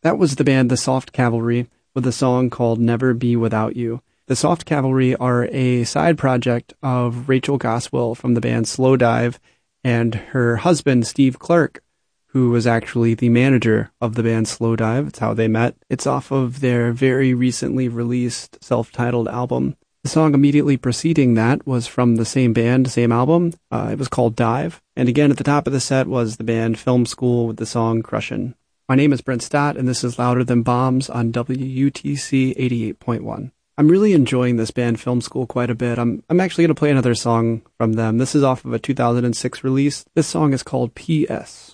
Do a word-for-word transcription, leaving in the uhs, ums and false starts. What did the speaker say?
That was the band The Soft Cavalry with a song called Never Be Without You. The Soft Cavalry are a side project of Rachel Goswell from the band Slowdive and her husband, Steve Clark, who was actually the manager of the band Slowdive. It's how they met. It's off of their very recently released self-titled album. The song immediately preceding that was from the same band, same album. Uh, it was called Dive. And again, at the top of the set was the band Film School with the song Crushin'. My name is Brent Stott, and this is Louder Than Bombs on W U T C eighty-eight point one. I'm really enjoying this band Film School quite a bit. I'm I'm actually going to play another song from them. This is off of a two thousand six release. This song is called P S